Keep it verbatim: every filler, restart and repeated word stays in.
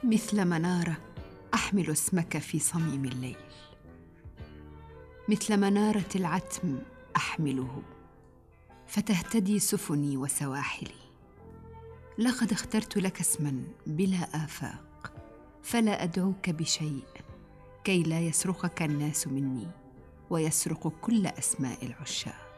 مثل منارة أحمل اسمك في صميم الليل، مثل منارة العتم أحمله فتهتدي سفني وسواحلي. لقد اخترت لك اسما بلا آفاق، فلا أدعوك بشيء كي لا يسرقك الناس مني ويسرق كل أسماء العشاق.